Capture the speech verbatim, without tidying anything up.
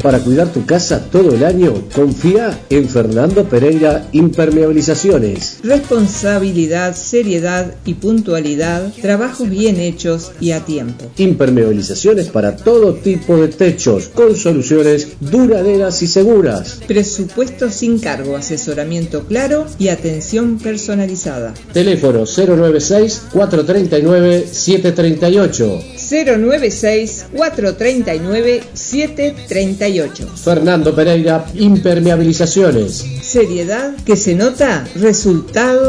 para cuidar tu casa todo el año? Confía en Fernando Pereira Impermeabilizaciones. Responsabilidad, seriedad y puntualidad, trabajos bien hechos y a tiempo. Impermeabilizaciones para todo tipo de techos, con soluciones duraderas y seguras. Presupuesto sin cargo, asesoramiento claro y atención personalizada. Teléfono cero nueve seis, cuatro tres nueve, siete tres ocho. cero nueve seis, cuatro tres nueve, siete tres ocho. Fernando Pereira Impermeabilizaciones. Seriedad que se nota, resultado